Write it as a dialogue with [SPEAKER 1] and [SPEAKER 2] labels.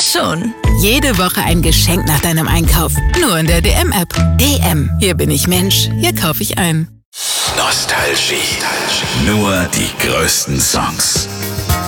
[SPEAKER 1] Schon. Jede Woche ein Geschenk nach deinem Einkauf. Nur in der DM-App. DM. Hier bin ich Mensch. Hier kaufe ich ein.
[SPEAKER 2] Nostalgie. Nur die größten Songs.